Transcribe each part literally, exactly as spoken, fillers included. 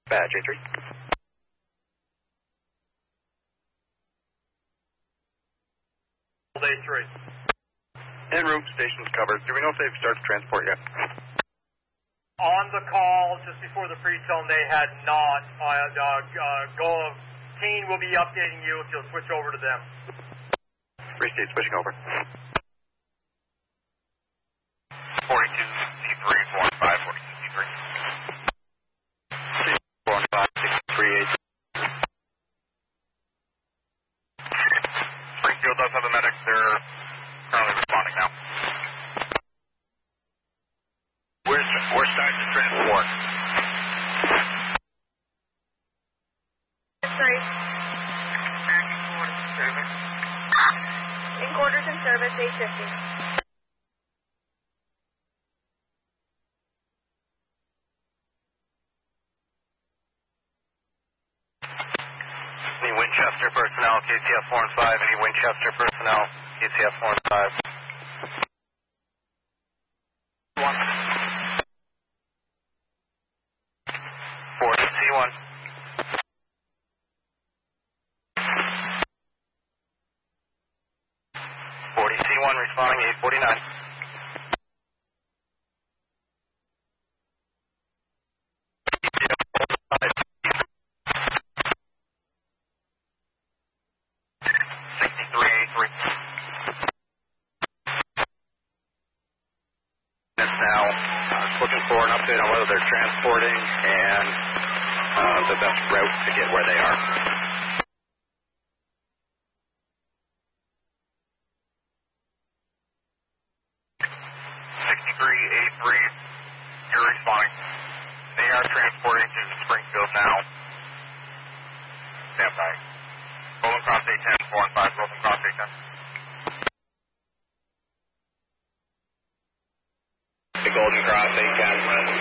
Badge A three. A three. En route, station's covered. Do we know if they've started transport yet? On the call just before the pre-tone, they had not. Uh, uh, uh, go team will be updating you if you'll switch over to them. Free state switching over. forty-two C three, four one five, forty-two C three. four one five, six three eight. Springfield does have a medic. They're currently responding now. We're, we're starting to transport. Sorry. In quarters in service, eight fifty. Any Winchester personnel, K C F four and five. Any Winchester personnel, K C F four and five. One. forty C one. forty C one responding, eight forty-nine. sixty-three eighty-three. That's now uh, looking for an update on whether they're transporting and uh, the best route to get where they are. sixty-three eighty-three, you're responding. They are transporting to Springfield now. Stand by. Golden Cross eight ten, four and five, Golden Cross eight ten. The Golden Cross eight ten.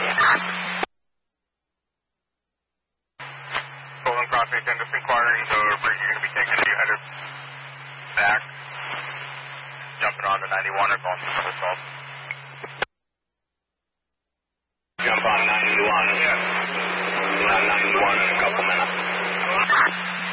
Golden Cross eight ten, just inquiring the route you're going to be taking. Are you headed back? Jumping on to ninety-one or going to the south? Jump on ninety-one. Yeah. Yeah, ninety-one in a couple minutes.